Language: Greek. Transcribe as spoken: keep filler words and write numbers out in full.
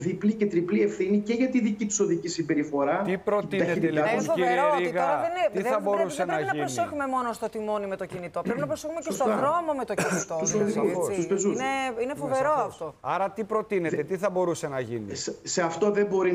διπλή και τριπλή ευθύνη και για τη δική τους οδική συμπεριφορά. Τι προτείνετε λοιπόν, Είναι φοβερό ότι τώρα δεν, είναι, τι δεν, θα δεν, μπορούσε δεν να πρέπει να, γίνει? να προσέχουμε μόνο στο τιμόνι με το κινητό. Πρέπει να προσέχουμε και Σωστά. στον δρόμο με το κινητό. Στους δηλαδή, οδηγούς, στους πεζούς. είναι, είναι φοβερό Είναι αυτό. Άρα τι προτείνετε, τι θα μπορούσε να γίνει? Σε, σε αυτό δεν μπορεί